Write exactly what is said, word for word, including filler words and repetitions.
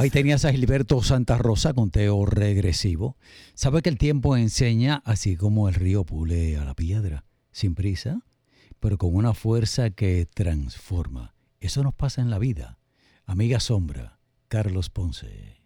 Ahí tenías a Gilberto Santa Rosa, conteo regresivo. Sabe que el tiempo enseña, así como el río pule a la piedra, sin prisa, pero con una fuerza que transforma. Eso nos pasa en la vida. Amiga Sombra, Carlos Ponce.